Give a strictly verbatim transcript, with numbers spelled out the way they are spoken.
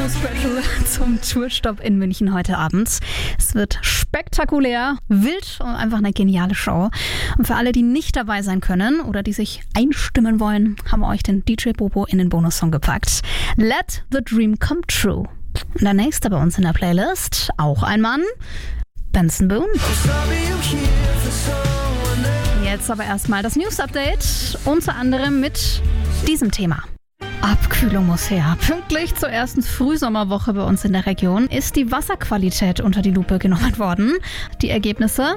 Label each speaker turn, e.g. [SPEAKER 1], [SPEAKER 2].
[SPEAKER 1] Special zum Tourstopp in München heute Abend. Es wird spektakulär, wild und einfach eine geniale Show. Und für alle, die nicht dabei sein können oder die sich einstimmen wollen, haben wir euch den D J Bobo in den Bonussong gepackt. Let the Dream Come True. Und der nächste bei uns in der Playlist, auch ein Mann, Benson Boone. Jetzt aber erstmal das News-Update, unter anderem mit diesem Thema. Abkühlung muss her. Pünktlich zur ersten Frühsommerwoche bei uns in der Region ist die Wasserqualität unter die Lupe genommen worden. Die Ergebnisse